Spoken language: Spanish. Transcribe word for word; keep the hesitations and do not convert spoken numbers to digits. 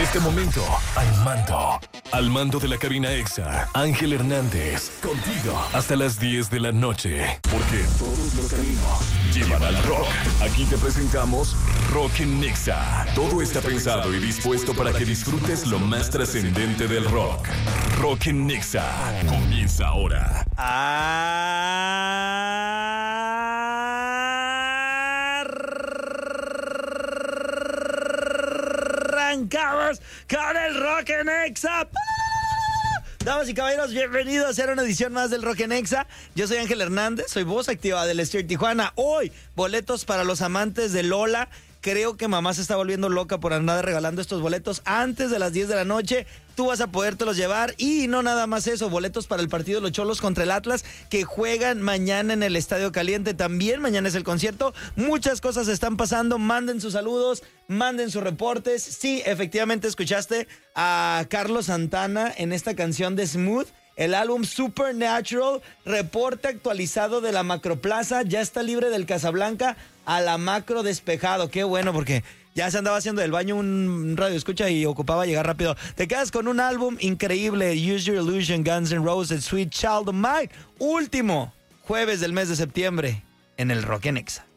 este momento, al mando, al mando de la cabina Exa, Ángel Hernández, contigo hasta las diez de la noche, porque todos los caminos llevan al rock. Aquí te presentamos Rock en Exa. Todo está pensado y dispuesto para que disfrutes lo más trascendente del rock. Rock en Exa comienza ahora. Arrancamos con el Rock en Exa. Damas y caballeros, bienvenidos a hacer una edición más del Rock en Exa. Yo soy Ángel Hernández, soy voz activa del Estadio Tijuana. Hoy, boletos para los amantes de Lola. Creo que mamá se está volviendo loca por andar regalando estos boletos antes de las diez de la noche. Tú vas a podértelos llevar y no nada más eso, boletos para el partido de los Cholos contra el Atlas que juegan mañana en el Estadio Caliente. También mañana es el concierto. Muchas cosas están pasando. Manden sus saludos, manden sus reportes. Sí, efectivamente escuchaste a Carlos Santana en esta canción de Smooth. El álbum Supernatural, reporte actualizado de la Macroplaza, ya está libre del Casablanca a la Macro despejado. Qué bueno, porque ya se andaba haciendo del baño un radio escucha y ocupaba llegar rápido. Te quedas con un álbum increíble, Use Your Illusion, Guns N' Roses, Sweet Child of Mine. Último jueves del mes de septiembre en el Rock en Exa.